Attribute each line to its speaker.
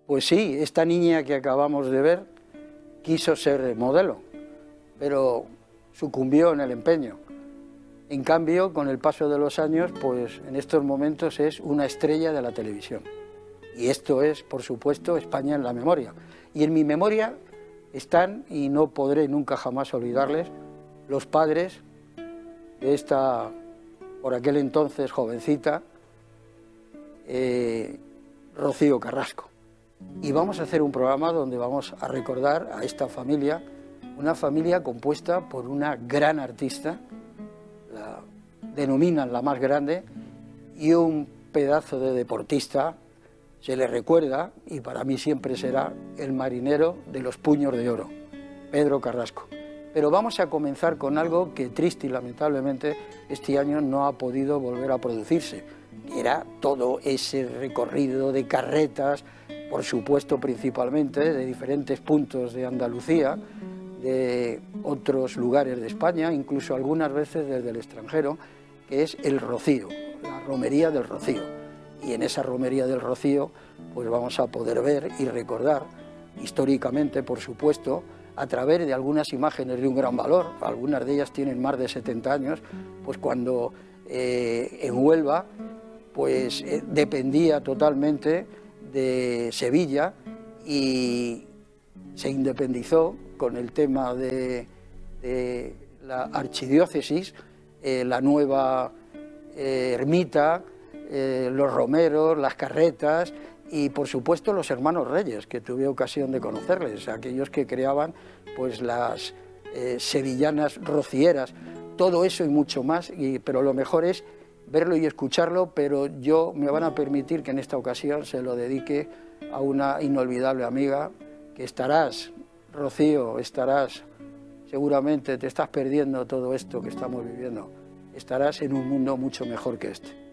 Speaker 1: Pues sí, esta niña que acabamos de ver quiso ser modelo, pero sucumbió en el empeño. En cambio, con el paso de los años, pues en estos momentos es una estrella de la televisión. Y esto es, por supuesto, España en la memoria. Y en mi memoria están, y no podré nunca jamás olvidarles, los padres de esta, por aquel entonces, jovencita, Rocío Carrasco. Y vamos a hacer un programa donde vamos a recordar a esta familia, una familia compuesta por una gran artista, la denominan la más grande, y un pedazo de deportista. Se le recuerda, y para mí siempre será, el marinero de los puños de oro, Pedro Carrasco. Pero vamos a comenzar con algo que triste y lamentablemente este año no ha podido volver a producirse. Era todo ese recorrido de carretas, por supuesto principalmente de diferentes puntos de Andalucía, de otros lugares de España, incluso algunas veces desde el extranjero, que es el Rocío, la romería del Rocío. Y en esa romería del Rocío pues vamos a poder ver y recordar históricamente, por supuesto, a través de algunas imágenes de un gran valor, algunas de ellas tienen más de 70 años, pues cuando en Huelva pues dependía totalmente de Sevilla y se independizó con el tema de la archidiócesis, la nueva ermita, los romeros, las carretas y por supuesto los hermanos Reyes, que tuve ocasión de conocerles, aquellos que creaban pues las sevillanas rocieras, todo eso y mucho más, pero lo mejor es verlo y escucharlo, pero yo me van a permitir que en esta ocasión se lo dedique a una inolvidable amiga, que estarás, Rocío, estarás, seguramente te estás perdiendo todo esto que estamos viviendo, estarás en un mundo mucho mejor que este.